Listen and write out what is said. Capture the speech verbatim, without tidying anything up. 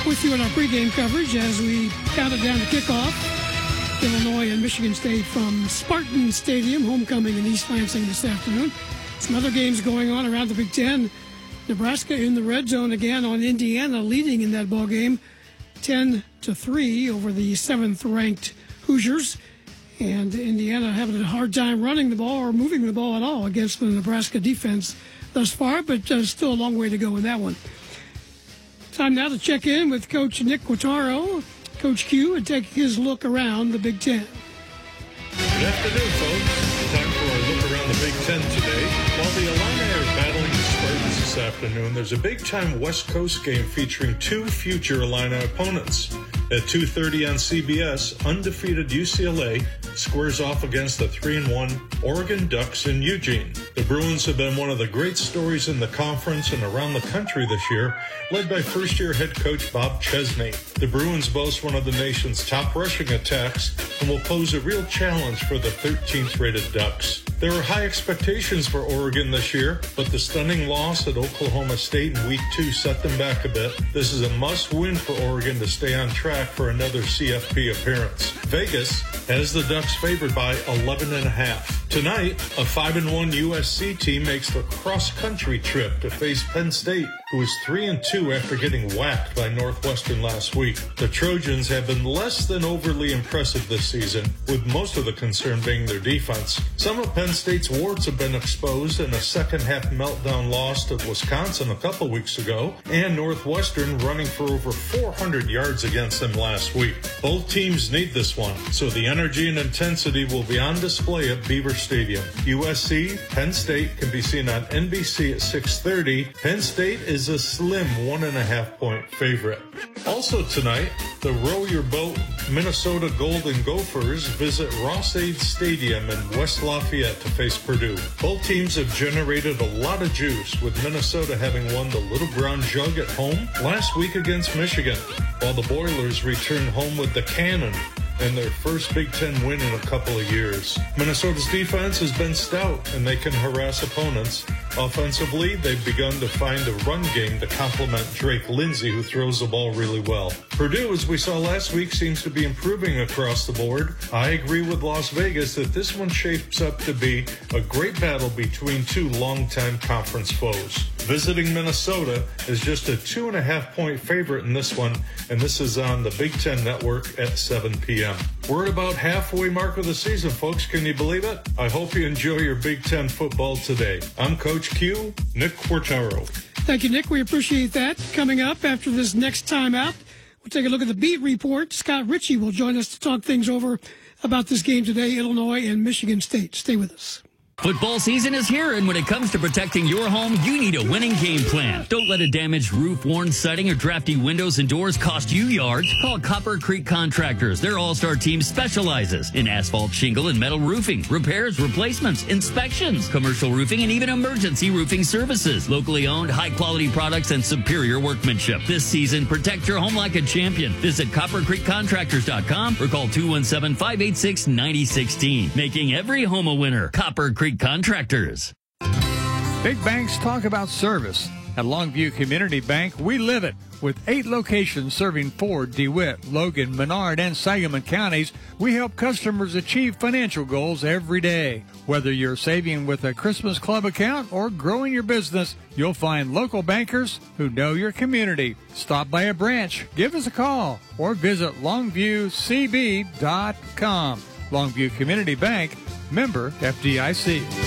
with you in our pregame coverage as we count it down to kickoff. Illinois and Michigan State from Spartan Stadium, homecoming in East Lansing this afternoon. Some other games going on around the Big Ten. Nebraska in the red zone again on Indiana, leading in that ball game ten to three over the seventh-ranked Hoosiers. And Indiana having a hard time running the ball or moving the ball at all against the Nebraska defense thus far, but uh, still a long way to go in that one. Time now to check in with Coach Nick Quattaro, Coach Q, and take his look around the Big Ten. Good afternoon, folks. Time for our look around the Big Ten today. While the Illini are battling the Spartans this afternoon, there's a big-time West Coast game featuring two future Illini opponents. At two thirty on C B S, undefeated U C L A squares off against the three and one Oregon Ducks in Eugene. The Bruins have been one of the great stories in the conference and around the country this year, led by first-year head coach Bob Chesney. The Bruins boast one of the nation's top rushing attacks and will pose a real challenge for the thirteenth-rated Ducks. There are high expectations for Oregon this year, but the stunning loss at Oklahoma State in Week two set them back a bit. This is a must-win for Oregon to stay on track for another C F P appearance. Vegas has the Ducks favored by eleven and a half. Tonight, a five and one U S C team makes the cross-country trip to face Penn State, who is three and two after getting whacked by Northwestern last week. The Trojans have been less than overly impressive this season, with most of the concern being their defense. Some of Penn State's warts have been exposed in a second-half meltdown loss to Wisconsin a couple weeks ago, and Northwestern running for over four hundred yards against them last week. Both teams need this one, so the energy and intensity will be on display at Beaver Stadium. U S C, Penn State can be seen on N B C at six thirty. Penn State is a slim one and a half point favorite. Also tonight, the Row Your Boat Minnesota Golden Gophers visit Ross-Ade Stadium in West Lafayette to face Purdue. Both teams have generated a lot of juice, with Minnesota having won the Little Brown Jug at home last week against Michigan, while the Boilers return home with the Cannon and their first Big Ten win in a couple of years. Minnesota's defense has been stout, and they can harass opponents. Offensively, they've begun to find a run game to complement Drake Lindsey, who throws the ball really well. Purdue, as we saw last week, seems to be improving across the board. I agree with Las Vegas that this one shapes up to be a great battle between two longtime conference foes. Visiting Minnesota is just a two and a half point favorite in this one, and this is on the Big Ten Network at seven p.m. We're at about halfway mark of the season, folks. Can you believe it? I hope you enjoy your Big Ten football today. I'm Coach Q, Nick Quattaro. Thank you, Nick. We appreciate that. Coming up after this next time out, we'll take a look at the beat report. Scott Ritchie will join us to talk things over about this game today, Illinois and Michigan State. Stay with us. Football season is here, and when it comes to protecting your home, you need a winning game plan. Don't let a damaged roof, worn siding, or drafty windows and doors cost you yards. Call Copper Creek Contractors. Their all-star team specializes in asphalt, shingle, and metal roofing, repairs, replacements, inspections, commercial roofing, and even emergency roofing services. Locally owned, high-quality products and superior workmanship. This season, protect your home like a champion. Visit copper creek contractors dot com or call two one seven, five eight six, nine zero one six. Making every home a winner. Copper Creek Contractors. Big banks talk about service. At Longview Community Bank, we live it. With eight locations serving Ford, DeWitt, Logan, Menard, and Sangamon counties, we help customers achieve financial goals every day. Whether you're saving with a Christmas Club account or growing your business, you'll find local bankers who know your community. Stop by a branch, give us a call, or visit longview c b dot com. Longview Community Bank, member F D I C.